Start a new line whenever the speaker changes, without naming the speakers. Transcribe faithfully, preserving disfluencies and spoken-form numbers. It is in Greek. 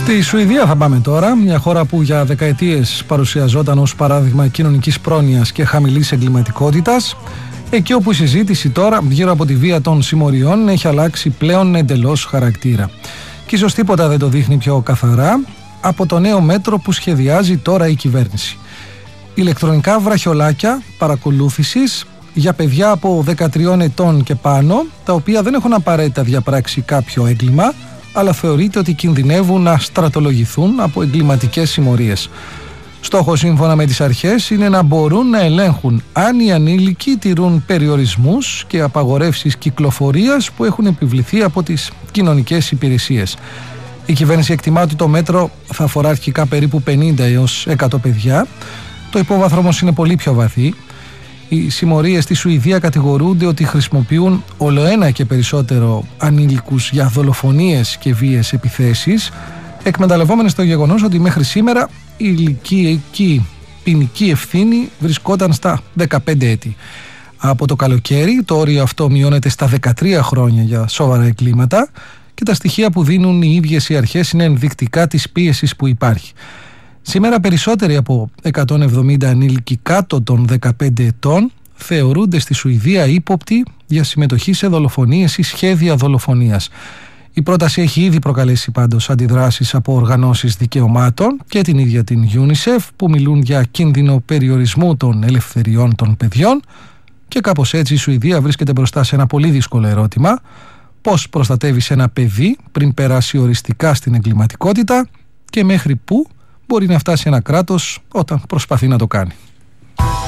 Στη Σουηδία θα πάμε τώρα, μια χώρα που για δεκαετίες παρουσιαζόταν ως παράδειγμα κοινωνικής πρόνοιας και χαμηλής εγκληματικότητας, εκεί όπου η συζήτηση τώρα γύρω από τη βία των συμμοριών έχει αλλάξει πλέον εντελώς χαρακτήρα. Και ίσως τίποτα δεν το δείχνει πιο καθαρά από το νέο μέτρο που σχεδιάζει τώρα η κυβέρνηση. Ηλεκτρονικά βραχιολάκια παρακολούθησης για παιδιά από δεκατριών ετών και πάνω, τα οποία δεν έχουν απαραίτητα διαπράξει κάποιο έγκλημα, αλλά θεωρείται ότι κινδυνεύουν να στρατολογηθούν από εγκληματικές συμμορίες. Στόχος, σύμφωνα με τις αρχές, είναι να μπορούν να ελέγχουν αν οι ανήλικοι τηρούν περιορισμούς και απαγορεύσεις κυκλοφορίας που έχουν επιβληθεί από τις κοινωνικές υπηρεσίες. Η κυβέρνηση εκτιμά ότι το μέτρο θα αφορά αρχικά περίπου πενήντα έως εκατό παιδιά. Το υπόβαθρο όμως είναι πολύ πιο βαθύ. Οι συμμορίες στη Σουηδία κατηγορούνται ότι χρησιμοποιούν ολοένα και περισσότερο ανήλικους για δολοφονίες και βίαιες επιθέσεις, εκμεταλλευόμενες το γεγονός ότι μέχρι σήμερα η ηλικιακή ποινική ευθύνη βρισκόταν στα δεκαπέντε έτη. Από το καλοκαίρι το όριο αυτό μειώνεται στα δεκατρία χρόνια για σοβαρά εγκλήματα και τα στοιχεία που δίνουν οι ίδιες οι αρχές είναι ενδεικτικά της πίεσης που υπάρχει. Σήμερα περισσότεροι από εκατόν εβδομήντα ανήλικοι κάτω των δεκαπέντε ετών θεωρούνται στη Σουηδία ύποπτοι για συμμετοχή σε δολοφονίες ή σχέδια δολοφονίας. Η πρόταση έχει ήδη προκαλέσει πάντως αντιδράσεις από οργανώσεις δικαιωμάτων και την ίδια την UNICEF, που μιλούν για κίνδυνο περιορισμού των ελευθεριών των παιδιών, και κάπως έτσι η Σουηδία βρίσκεται μπροστά σε ένα πολύ δύσκολο ερώτημα: πώς προστατεύεις ένα παιδί πριν περάσει οριστικά στην εγκληματικότητα και μέχρι πού μπορεί να φτάσει ένα κράτος όταν προσπαθεί να το κάνει.